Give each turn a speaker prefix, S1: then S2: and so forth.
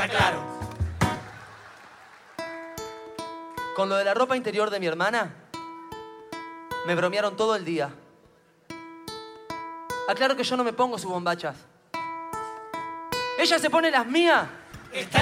S1: claro.
S2: Con lo de la ropa interior de mi hermana, me bromearon todo el día. Aclaro que yo no me pongo sus bombachas. Ella se pone las mías.